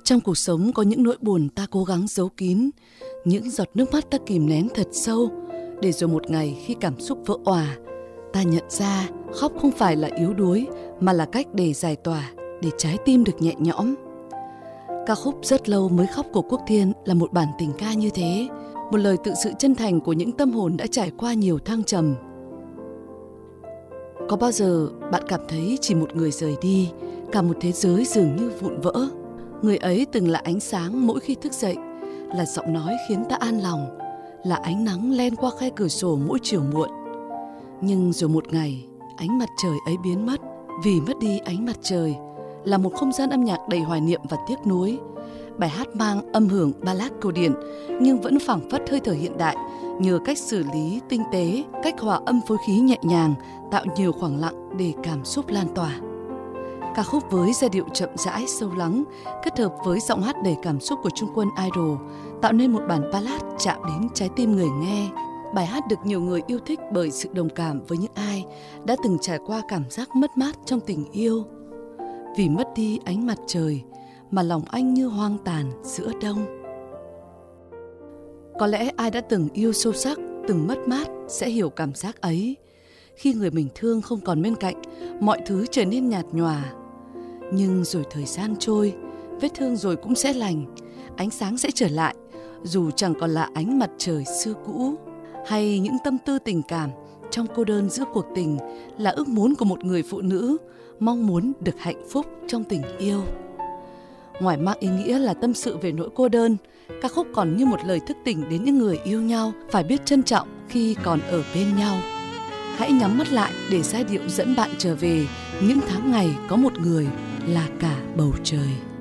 Trong cuộc sống có những nỗi buồn ta cố gắng giấu kín, những giọt nước mắt ta kìm nén thật sâu, để rồi một ngày khi cảm xúc vỡ òa, ta nhận ra khóc không phải là yếu đuối mà là cách để giải tỏa, để trái tim được nhẹ nhõm. Ca khúc Rất Lâu Mới Khóc của Quốc Thiên là một bản tình ca như thế, một lời tự sự chân thành của những tâm hồn đã trải qua nhiều thăng trầm. Có bao giờ bạn cảm thấy chỉ một người rời đi, cả một thế giới dường như vụn vỡ? Người ấy từng là ánh sáng mỗi khi thức dậy, là giọng nói khiến ta an lòng, là ánh nắng len qua khe cửa sổ mỗi chiều muộn. Nhưng rồi một ngày, ánh mặt trời ấy biến mất. Vì mất đi ánh mặt trời là một không gian âm nhạc đầy hoài niệm và tiếc nuối. Bài hát mang âm hưởng ballad cổ điển nhưng vẫn phảng phất hơi thở hiện đại nhờ cách xử lý tinh tế, cách hòa âm phối khí nhẹ nhàng, tạo nhiều khoảng lặng để cảm xúc lan tỏa. Ca khúc với giai điệu chậm rãi sâu lắng kết hợp với giọng hát đầy cảm xúc của Trung Quân Idol tạo nên một bản ballad chạm đến trái tim người nghe. Bài hát được nhiều người yêu thích bởi sự đồng cảm với những ai đã từng trải qua cảm giác mất mát trong tình yêu. Vì mất đi ánh mặt trời mà lòng anh như hoang tàn giữa đông. Có lẽ ai đã từng yêu sâu sắc, từng mất mát sẽ hiểu cảm giác ấy. Khi người mình thương không còn bên cạnh, mọi thứ trở nên nhạt nhòa. Nhưng rồi thời gian trôi, vết thương rồi cũng sẽ lành, ánh sáng sẽ trở lại, dù chẳng còn là ánh mặt trời xưa cũ. Hay những tâm tư tình cảm trong cô đơn giữa cuộc tình là ước muốn của một người phụ nữ mong muốn được hạnh phúc trong tình yêu. Ngoài mang ý nghĩa là tâm sự về nỗi cô đơn, ca khúc còn như một lời thức tỉnh đến những người yêu nhau phải biết trân trọng khi còn ở bên nhau. Hãy nhắm mắt lại để giai điệu dẫn bạn trở về những tháng ngày có một người là cả bầu trời.